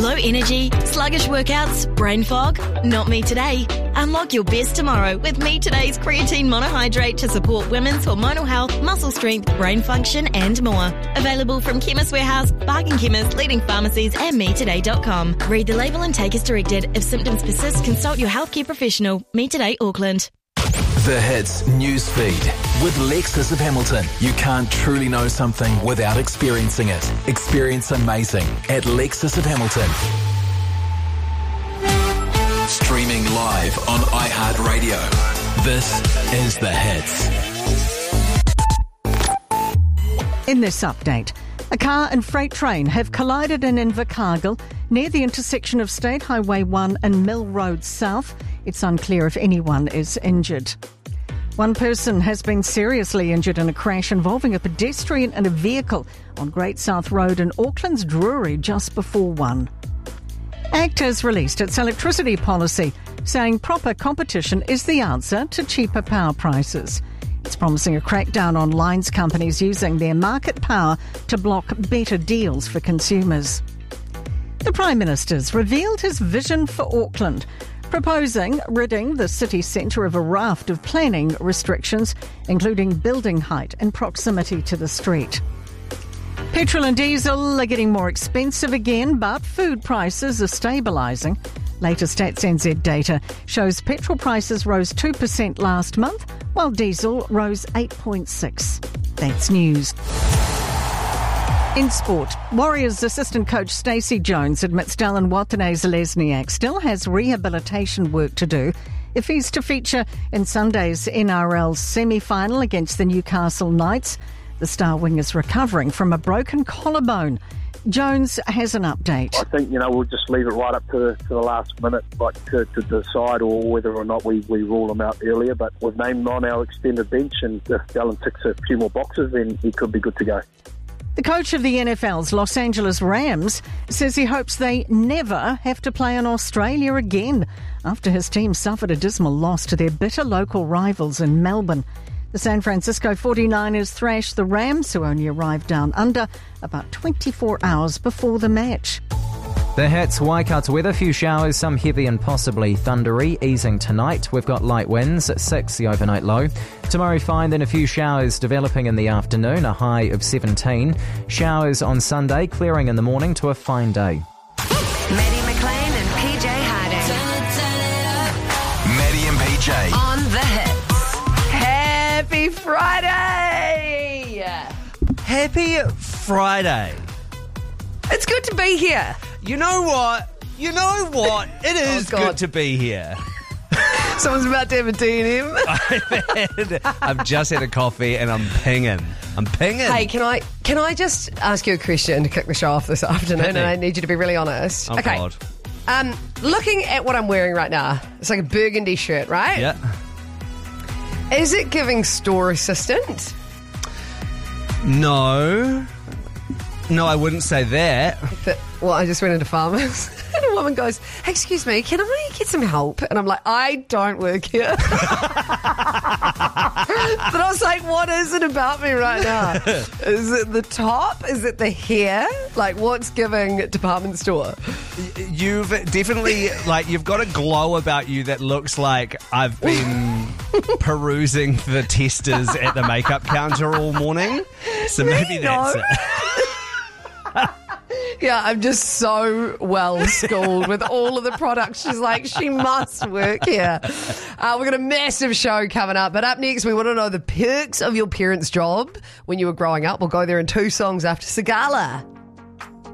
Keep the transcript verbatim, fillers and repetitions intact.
Low energy, sluggish workouts, brain fog? Not me today. Unlock your best tomorrow with Me Today's creatine monohydrate to support women's hormonal health, muscle strength, brain function and more. Available from Chemist Warehouse, Bargain Chemist, leading pharmacies and me today dot com. Read the label and take as directed. If symptoms persist, consult your healthcare professional. Me Today Auckland. The Hits news feed with Lexus of Hamilton. You can't truly know something without experiencing it. Experience amazing at Lexus of Hamilton. Streaming live on iHeartRadio. This is The Hits. In this update, a car and freight train have collided in Invercargill near the intersection of State Highway one and Mill Road South. It's unclear if anyone is injured. One person has been seriously injured in a crash involving a pedestrian and a vehicle on Great South Road in Auckland's Drury just before one. ACT has released its electricity policy, saying proper competition is the answer to cheaper power prices. It's promising a crackdown on lines companies using their market power to block better deals for consumers. The Prime Minister's revealed his vision for Auckland, proposing ridding the city centre of a raft of planning restrictions, including building height and proximity to the street. Petrol and diesel are getting more expensive again, but food prices are stabilising. Latest Stats N Z data shows petrol prices rose two percent last month, while diesel rose eight point six percent. That's news. In sport, Warriors assistant coach Stacey Jones admits Dallin Watene-Zelezniak still has rehabilitation work to do if he's to feature in Sunday's N R L semi-final against the Newcastle Knights. The star wing is recovering from a broken collarbone. Jones has an update. I think, you know, we'll just leave it right up to the, to the last minute, like to, to decide or whether or not we, we rule him out earlier. But we've named him on our extended bench, and if Dallin ticks a few more boxes, then he could be good to go. The coach of the N F L's Los Angeles Rams says he hopes they never have to play in Australia again after his team suffered a dismal loss to their bitter local rivals in Melbourne. The San Francisco forty-niners thrashed the Rams, who only arrived down under, about twenty-four hours before the match. The Hits, Waikato weather, few showers, some heavy and possibly thundery, easing tonight. We've got light winds at six, the overnight low. Tomorrow fine, then a few showers developing in the afternoon, a high of seventeen. Showers on Sunday, clearing in the morning to a fine day. Maddie McLean and P J Harding. Maddie and P J. On The Hits. Happy Friday! Happy Friday. It's good to be here. You know what? You know what? It is Oh, God. good to be here. Someone's about to have a D and M. I've, had, I've just had a coffee and I'm pinging. I'm pinging. Hey, can I can I just ask you a question to kick the show off this afternoon? Hit me. And I need you to be really honest. Oh, okay. God. Um, looking at what I'm wearing right now, it's like a burgundy shirt, right? Yeah. Is it giving store assistant? No. No, I wouldn't say that. But, well, I just went into Farmers and a woman goes, hey, excuse me, can I get some help? And I'm like, I don't work here. But I was like, what is it about me right now? Is it the top? Is it the hair? Like, what's giving department store? You've definitely, like, you've got a glow about you that looks like I've been perusing the testers at the makeup counter all morning. So maybe that's no. it. Yeah, I'm just so well schooled with all of the products. She's like, she must work here. Uh, we've got a massive show coming up. But up next, we want to know the perks of your parents' job when you were growing up. We'll go there in two songs after Sagala.